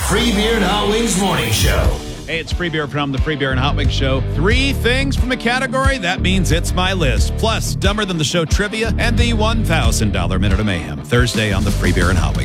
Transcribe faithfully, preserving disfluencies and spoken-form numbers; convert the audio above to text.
Free Beer and Hot Wings Morning Show. Hey, it's Free Beer from the Free Beer and Hot Wings Show. Three things from a category, that means it's my list. Plus, Dumber Than the Show trivia and the one thousand dollars Minute of Mayhem. Thursday on the Free Beer and Hot Wings